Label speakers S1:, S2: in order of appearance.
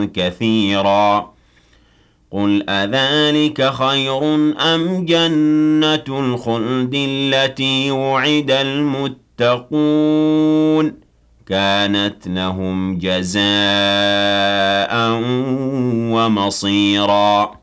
S1: كثيرا قل أذلك خير أم جنة الخلد التي وعد المتقون كانت لهم جزاء ومصيرا